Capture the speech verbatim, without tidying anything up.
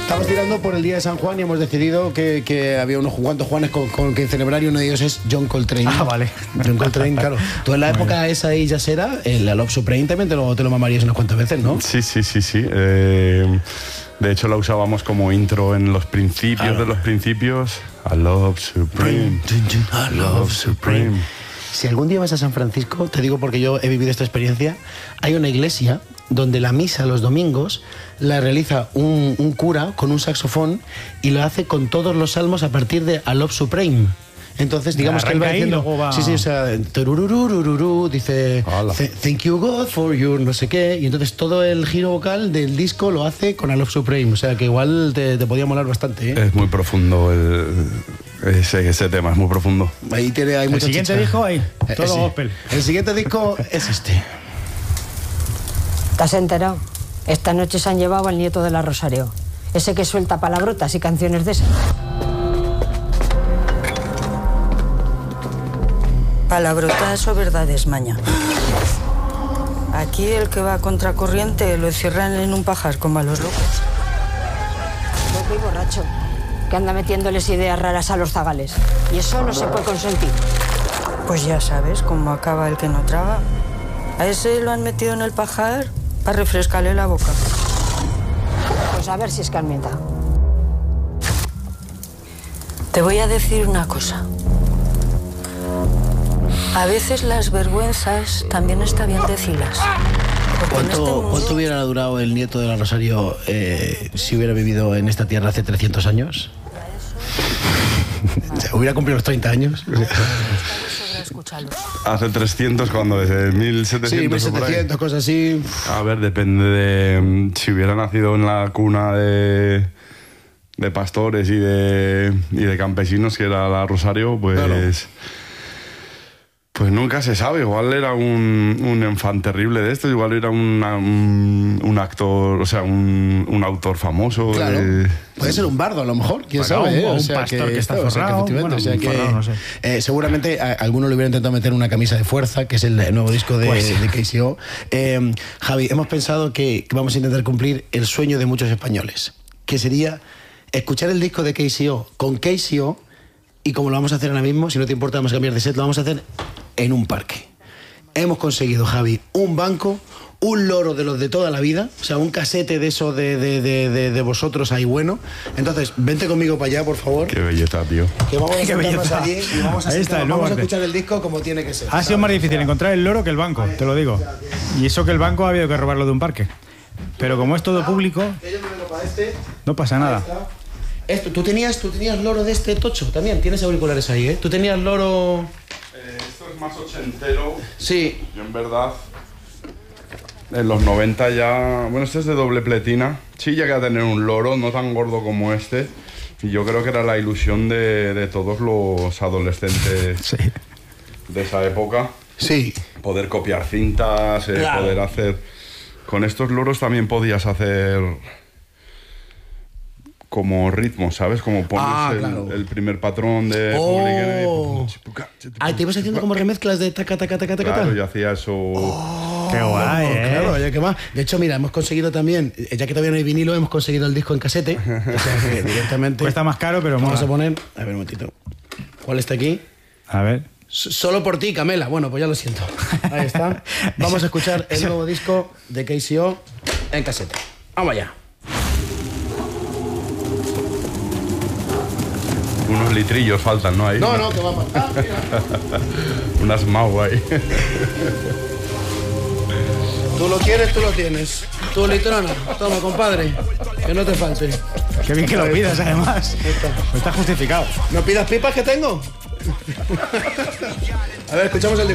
Estamos tirando por el día de San Juan y hemos decidido que, que había unos cuantos Juanes con, con que celebrar y uno de ellos es John Coltrane. Ah, vale. John Coltrane, claro. Tú en la Muy época bien. esa ahí ya será, el Love Supreme también te lo, te lo mamarías unas cuantas veces, ¿no? Sí, sí, sí, sí. Eh, de hecho la usábamos como intro en los principios Claro. de los principios. I Love Supreme. I Love Supreme. Si algún día vas a San Francisco, te digo porque yo he vivido esta experiencia, hay una iglesia donde la misa los domingos la realiza un, un cura con un saxofón y lo hace con todos los salmos a partir de I Love Supreme. Entonces, digamos que él va Arranca ahí y diciendo... luego va- Sí, sí, o sea, turururururu, dice... Hala. "Th- Thank you God for your no sé qué", y entonces todo el giro vocal del disco lo hace con I Love Supreme, o sea que igual te, te podía molar bastante, ¿eh? Es muy profundo el, ese, ese tema, es muy profundo. Ahí tiene, hay El mucha siguiente chicha. disco ahí, Eh, todo sí. gospel. El siguiente disco es este. ¿Te has enterado? Esta noche se han llevado al nieto de la Rosario. Ese que suelta palabrotas y canciones de esas. Palabrotas o verdades, maña. Aquí el que va a contracorriente lo encierran en un pajar como a los locos. Loco y borracho, que anda metiéndoles ideas raras a los zagales. Y eso no se puede consentir. Pues ya sabes cómo acaba el que no traga. A ese lo han metido en el pajar para refrescarle la boca. Pues a ver si es Carmenta. Te voy a decir una cosa. A veces las vergüenzas también está bien decirlas. Porque en este ¿Cuánto, mundo- ¿Cuánto hubiera durado el nieto de la Rosario eh, si hubiera vivido en esta tierra hace trescientos años? O sea, ¿hubiera cumplido los treinta años? Escúchalo. Hace trescientos, cuando desde mil Sí, setecientos. mil o por ahí. setecientos, cosas así. A ver, depende de mm, si hubiera nacido en la cuna de, de pastores y de, y de campesinos, que era la Rosario, pues, Claro. pues nunca se sabe. Igual era un, un enfant terrible de esto, igual era una- un, un actor, o sea, un, un autor famoso. Claro. eh, Puede ser un bardo, a lo mejor, quién Bueno, sabe. un- ¿eh? o un O sea pastor que está o sea forrado, efectivamente, bueno, o sea un que, forrado, no sé. eh, seguramente a, alguno le hubiera intentado meter una camisa de fuerza, que es el nuevo disco de, Pues sí. de K C O. Eh, Javi, hemos pensado que, que vamos a intentar cumplir el sueño de muchos españoles, que sería escuchar el disco de K C O con K C O, y como lo vamos a hacer ahora mismo, si no te importa, vamos a cambiar de set, lo vamos a hacer en un parque. Hemos conseguido, Javi, un banco, un loro de los de toda la vida, o sea, un casete de eso de, de, de, de, de vosotros ahí bueno. Entonces, vente conmigo para allá, por favor. Qué belleza, tío. Que vamos a Qué sentarnos belleza. allí y vamos a, Ahí está, sentar- el nuevo vamos a arte. escuchar el disco como tiene que ser. Ha sido más difícil encontrar el loro que el banco, te lo digo. Y eso que el banco ha habido que robarlo de un parque. Pero como es todo público, Que yo me vengo para este. no pasa nada. Esto, ¿tú tenías, tú tenías loro de este tocho también. Tienes auriculares ahí, ¿eh? Tú tenías loro... esto es más ochentero. Sí. Yo en verdad, en los noventa ya... Bueno, este es de doble pletina. Sí llegué a tener un loro, no tan gordo como este. Y yo creo que era la ilusión de, de todos los adolescentes Sí. de esa época. Sí. Poder copiar cintas, eh, Claro. poder hacer... Con estos loros también podías hacer... como ritmos, ¿sabes? Como pones Ah, el, claro. el primer patrón de... Oh. Public Enemy. Ah, te ibas haciendo como remezclas de taca, taca, taca, taca, Claro, taca. yo hacía eso... Qué guay, ¿eh? Claro, oye, ¿qué más? De hecho, mira, hemos conseguido también, eh, ya que todavía no hay vinilo, hemos conseguido el disco en casete. O sea que directamente. Cuesta más caro, pero Vamos mola. a poner. A ver, un momentito. ¿Cuál está aquí? A ver. S- Solo por ti, Camela. Bueno, pues ya lo siento. Ahí está. Vamos a escuchar el nuevo disco de K C O en casete. Vamos allá. Unos litrillos faltan, ¿no? Ahí. No, no, que va a ah, mira. Unas mau ahí. Tú lo quieres, tú lo tienes. Tú, litrona. Toma, compadre. Que no te falte. Qué bien que lo pidas, además. Ahí está. Está justificado. ¿No pidas pipas que tengo? A ver, escuchamos el disco.